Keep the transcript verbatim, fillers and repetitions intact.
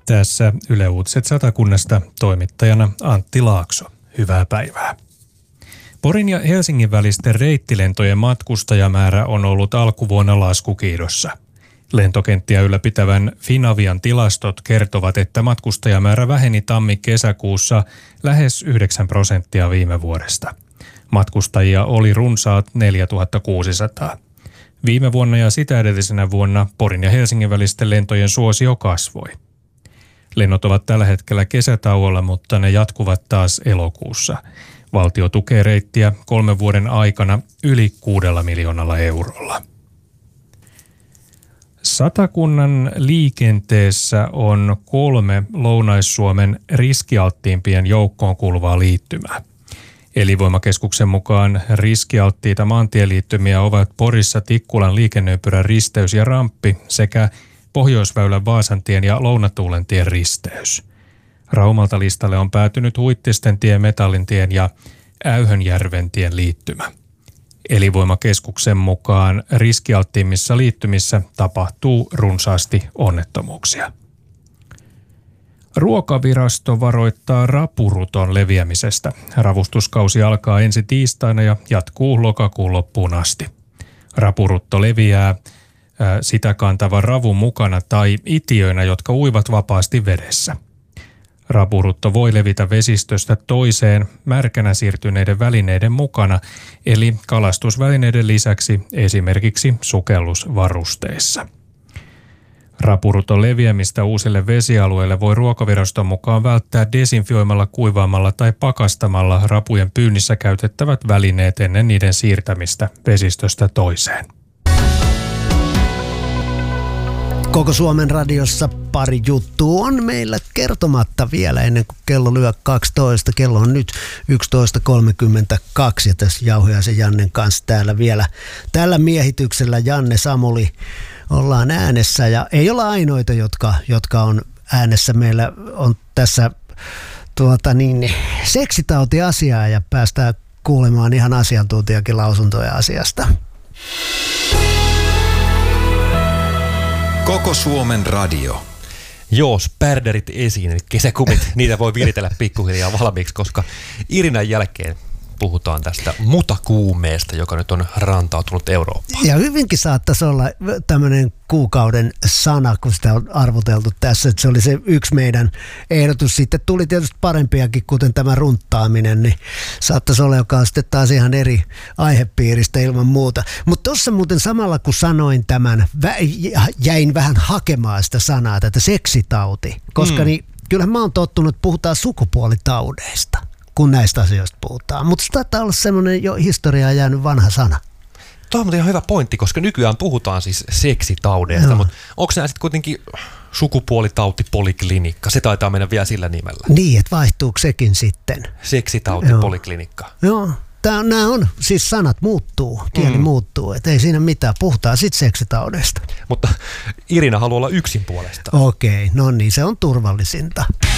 Tässä Yle Uutiset Satakunnasta, toimittajana Antti Laakso. Hyvää päivää. Porin ja Helsingin välisten reittilentojen matkustajamäärä on ollut alkuvuonna laskukiidossa. Lentokenttiä ylläpitävän Finavian tilastot kertovat, että matkustajamäärä väheni tammi-kesäkuussa lähes yhdeksän prosenttia viime vuodesta. Matkustajia oli runsaat neljätuhatta kuusisataa. Viime vuonna ja sitä edellisenä vuonna Porin ja Helsingin välisten lentojen suosio kasvoi. Lennot ovat tällä hetkellä kesätauolla, mutta ne jatkuvat taas elokuussa. Valtio tukee reittiä kolmen vuoden aikana yli kuudella miljoonalla eurolla. Satakunnan liikenteessä on kolme Lounais-Suomen riskialttiimpien joukkoon kuuluvaa liittymää. Elinvoimakeskuksen mukaan riskialttiita maantieliittymiä ovat Porissa Tikkulan liikenneympyrän risteys ja ramppi sekä Pohjoisväylän Vaasantien ja Lounatuulentien risteys. Raumalta listalle on päätynyt Huittisten tie, Metallintien ja Äyhönjärventien liittymä. Elinvoimakeskuksen mukaan riskialttiimmissa liittymissä tapahtuu runsaasti onnettomuuksia. Ruokavirasto varoittaa rapuruton leviämisestä. Ravustuskausi alkaa ensi tiistaina ja jatkuu lokakuun loppuun asti. Rapurutto leviää ää, sitä kantavan ravun mukana tai itiöinä, jotka uivat vapaasti vedessä. Rapurutto voi levitä vesistöstä toiseen märkänä siirtyneiden välineiden mukana, eli kalastusvälineiden lisäksi esimerkiksi sukellusvarusteissa. Rapuruton leviämistä uusille vesialueille voi Ruokaviraston mukaan välttää desinfioimalla, kuivaamalla tai pakastamalla rapujen pyynnissä käytettävät välineet ennen niiden siirtämistä vesistöstä toiseen. Koko Suomen radiossa pari juttua on meillä kertomatta vielä ennen kuin kello lyö kaksitoista. Kello on nyt yksitoista kolmekymmentäkaksi ja tässä Jauhiaisen Jannen kanssa täällä vielä. Tällä miehityksellä Janne Samuli ollaan äänessä ja ei olla ainoita, jotka, jotka on äänessä. Meillä on tässä tuota niin, seksitautiasiaa ja päästään kuulemaan ihan asiantuntijakin lausuntoja asiasta. Koko Suomen radio. Joo, spärdärit esiin, eli kesäkumit, niitä voi viritellä pikkuhiljaa valmiiksi, koska Irinan jälkeen puhutaan tästä mutakuumeesta, joka nyt on rantautunut Eurooppaan. Ja hyvinkin saattaisi olla tämmöinen kuukauden sana, kun sitä on arvoteltu tässä, että se oli se yksi meidän ehdotus. Sitten tuli tietysti parempiakin, kuten tämä runttaaminen, niin saattaisi olla, joka on sitten taas ihan eri aihepiiristä ilman muuta. Mutta tuossa muuten samalla, kun sanoin tämän, jäin vähän hakemaan sitä sanaa, tätä seksitauti, koska mm. niin, kyllähän mä oon tottunut, että puhutaan sukupuolitaudeista, kun näistä asioista puhutaan. Mutta se taitaa olla semmoinen jo historiaan jäänyt vanha sana. Tuo on ihan hyvä pointti, koska nykyään puhutaan siis seksitaudeista, mutta onko nämä sitten kuitenkin sukupuolitautipoliklinikka? Se taitaa mennä vielä sillä nimellä. Niin, että vaihtuuko sekin sitten? Seksitautipoliklinikka. Joo. Joo. Tää, nämä on, siis sanat muuttuu, kieli mm. muuttuu, että ei siinä mitään. Puhutaan sitten seksitaudesta. Mutta Irina haluaa olla yksin puolesta. Okei, no niin, se on turvallisinta.